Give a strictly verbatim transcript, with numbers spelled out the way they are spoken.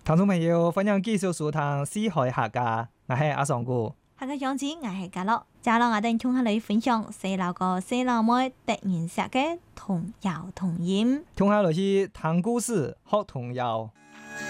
聽眾朋友，歡迎繼續收聽《四海客家》，我係阿尚哥。 下個樣子我係嘉樂，接落我哋同下你分享細佬哥細佬妹突然寫嘅童謠童音。 聽下來是聽故事學童謠。